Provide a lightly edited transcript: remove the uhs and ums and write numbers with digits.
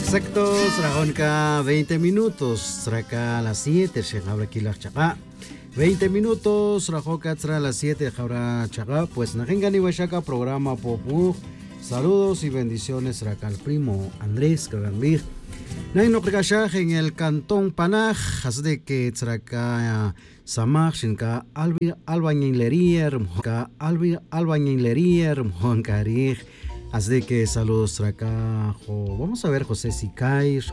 Exacto, Srajonka, 20 minutos, Sraka a las 7, Shekabra Kilak Chaka. 20 minutos, Rajoka a las 7, Jabra Chaka. Pues Najengani Washaka, programa Popu. Saludos y bendiciones, Sraka al primo Andrés Kagambir. Naino Prekashaj en el cantón Panaj, así que Sraka Samaj, Shinka Albañilería, Albañilería, Moncarij. Así que saludos acá. Vamos a ver José Sicay.